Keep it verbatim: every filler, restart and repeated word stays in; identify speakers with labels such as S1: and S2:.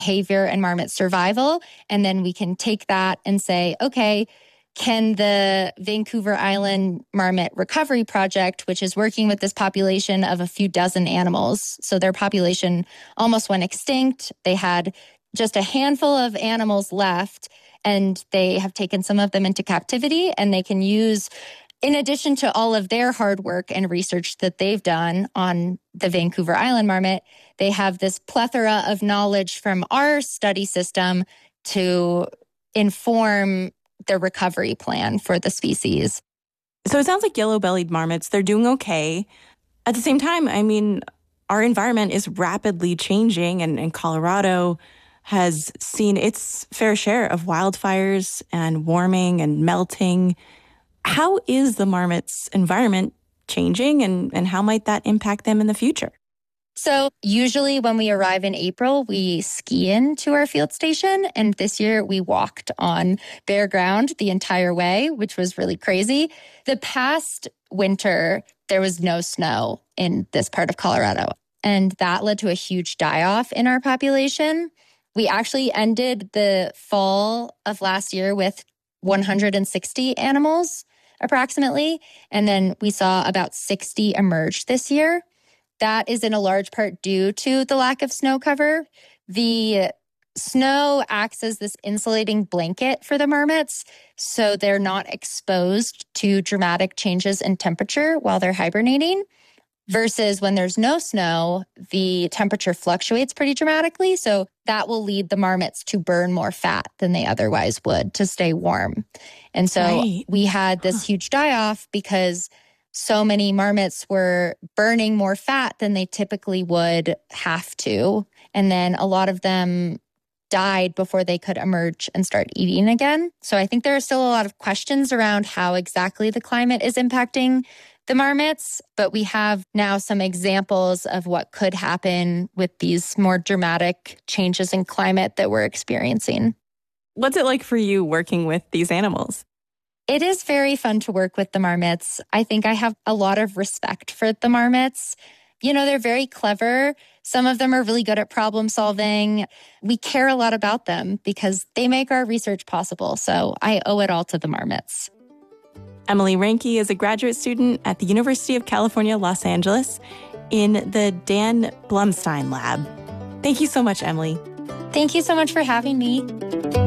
S1: behavior and marmot survival. And then we can take that and say, okay, can the Vancouver Island Marmot Recovery Project, which is working with this population of a few dozen animals, so their population almost went extinct. They had just a handful of animals left, and they have taken some of them into captivity, and they can use, in addition to all of their hard work and research that they've done on the Vancouver Island marmot, they have this plethora of knowledge from our study system to inform the recovery plan for the species.
S2: So it sounds like yellow-bellied marmots, they're doing okay. At the same time, I mean, our environment is rapidly changing, and, and Colorado has seen its fair share of wildfires and warming and melting. How is the marmot's environment changing, and, and how might that impact them in the future?
S1: So usually when we arrive in April, we ski into our field station. And this year we walked on bare ground the entire way, which was really crazy. The past winter, there was no snow in this part of Colorado. And that led to a huge die-off in our population. We actually ended the fall of last year with one hundred sixty animals approximately. And then we saw about sixty emerge this year. That is in a large part due to the lack of snow cover. The snow acts as this insulating blanket for the marmots, so they're not exposed to dramatic changes in temperature while they're hibernating. Versus when there's no snow, the temperature fluctuates pretty dramatically. So that will lead the marmots to burn more fat than they otherwise would to stay warm. And so right. we had this huge die-off because so many marmots were burning more fat than they typically would have to. And then a lot of them died before they could emerge and start eating again. So I think there are still a lot of questions around how exactly the climate is impacting the marmots, but we have now some examples of what could happen with these more dramatic changes in climate that we're experiencing.
S2: What's it like for you working with these animals?
S1: It is very fun to work with the marmots. I think I have a lot of respect for the marmots. You know, they're very clever. Some of them are really good at problem solving. We care a lot about them because they make our research possible. So I owe it all to the marmots.
S2: Emily Reinke is a graduate student at the University of California, Los Angeles in the Dan Blumstein Lab. Thank you so much, Emily.
S1: Thank you so much for having me.